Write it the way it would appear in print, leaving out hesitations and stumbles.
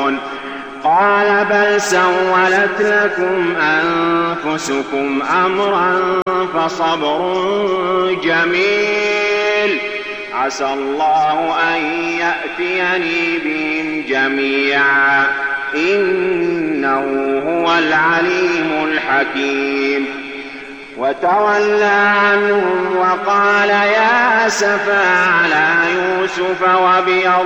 تبصرون قال بل سولت لكم أنفسكم أمرا فصبر جميل عسى الله أن يأتيني بهم جميعا إنه هو العليم الحكيم. وتولى عنهم وقال يا أسفا على يوسف وابيض